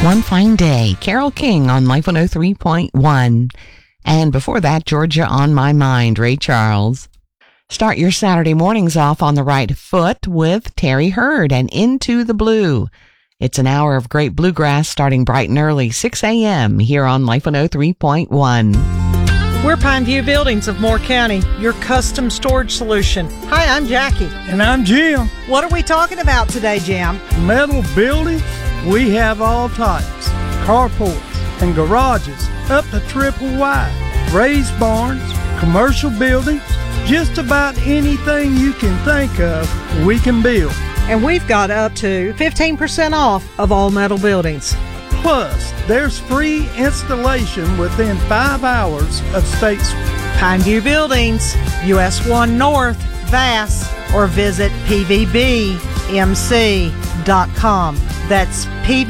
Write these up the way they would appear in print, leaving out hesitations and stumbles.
One Fine Day, Carole King on Life 103.1. And before that, Georgia on My Mind, Ray Charles. Start your Saturday mornings off on the right foot with Terry Hurd and Into the Blue. It's an hour of great bluegrass starting bright and early, 6 a.m. here on Life 103.1. We're Pineview Buildings of Moore County, your custom storage solution. Hi, I'm Jackie. And I'm Jim. What are we talking about today, Jim? Metal buildings? We have all types. Carports and garages up to triple wide. Raised barns, commercial buildings, just about anything you can think of, we can build. And we've got up to 15% off of all metal buildings. Plus, there's free installation within 5 hours of Statesville. Pineview Buildings, US 1 North, Vass, or visit pvbmc.com. That's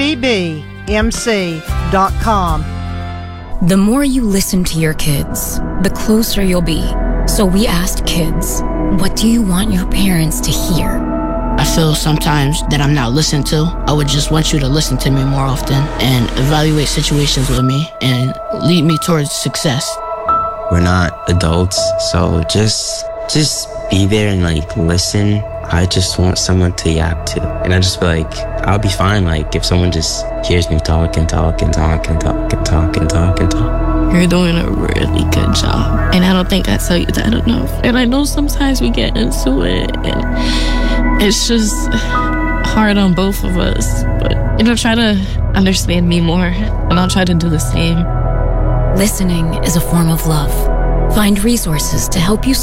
pvbmc.com. The more you listen to your kids, the closer you'll be. So we asked kids, what do you want your parents to hear? I feel sometimes that I'm not listened to. I would just want you to listen to me more often and evaluate situations with me and lead me towards success. We're not adults, so just be there and listen. I just want someone to yap to. And I just feel like I'll be fine if someone just hears me talk and talk and talk and talk and talk and talk and talk. You're doing a really good job. And I don't think I tell you that enough. And I know sometimes we get into it and it's just hard on both of us. But, try to understand me more and I'll try to do the same. Listening is a form of love. Find resources to help you